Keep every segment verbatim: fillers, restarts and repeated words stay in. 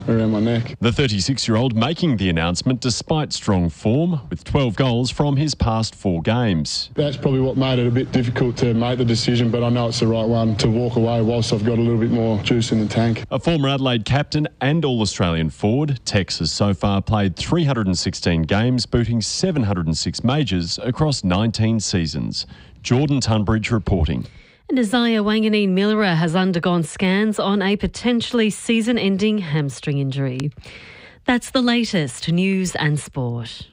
around my neck. The thirty-six-year-old making the announcement despite strong form, with twelve goals from his past four games. That's probably what made it a bit difficult to make the decision, but I know it's the right one to walk away whilst I've got a little bit more juice in the tank. A former Adelaide captain and All-Australian forward, Tex has so far played three hundred sixteen games, booting seven hundred six majors across nineteen seasons. Jordan Tunbridge reporting. And Isaiah Wanganeen-Millera has undergone scans on a potentially season-ending hamstring injury. That's the latest news and sport.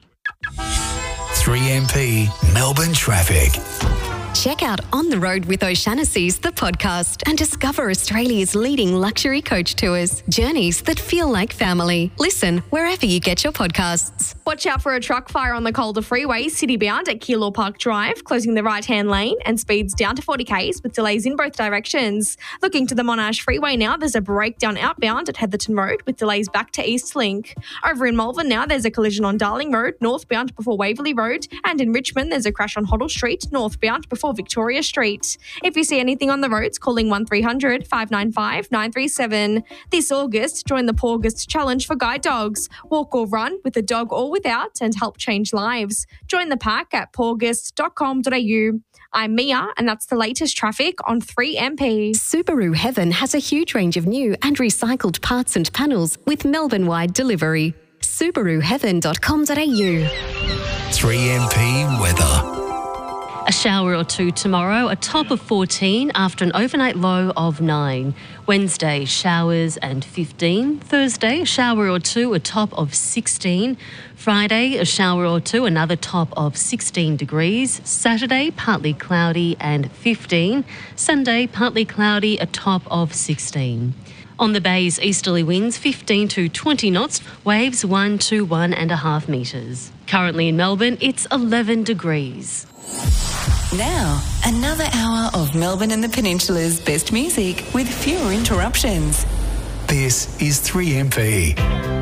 three M P Melbourne Traffic. Check out On the Road with O'Shanassy's, the podcast, and discover Australia's leading luxury coach tours, journeys that feel like family. Listen wherever you get your podcasts. Watch out for a truck fire on the Calder Freeway, city-bound at Keilor Park Drive, closing the right-hand lane and speeds down to forty k's with delays in both directions. Looking to the Monash Freeway now, there's a breakdown outbound at Heatherton Road with delays back to Eastlink. Over in Malvern now, there's a collision on Darling Road, northbound before Waverley Road, and in Richmond, there's a crash on Hoddle Street, northbound before Victoria Street. If you see anything on the roads, calling one three hundred, five nine five, nine three seven. This August, join the Paugust Challenge for guide dogs. Walk or run with a dog or without and help change lives. Join the pack at paugust dot com dot a u. I'm Mia, and that's the latest traffic on three M P. Subaru Heaven has a huge range of new and recycled parts and panels with Melbourne-wide delivery. subaru heaven dot com dot a u. three M P weather. A shower or two tomorrow, a top of fourteen after an overnight low of nine. Wednesday, showers and fifteen. Thursday, a shower or two, a top of sixteen. Friday, a shower or two, another top of sixteen degrees. Saturday, partly cloudy and fifteen. Sunday, partly cloudy, a top of sixteen. On the bay's easterly winds, fifteen to twenty knots, waves one to one and a half metres. Currently in Melbourne, it's eleven degrees. Now, another hour of Melbourne and the Peninsula's best music with fewer interruptions. This is three M P.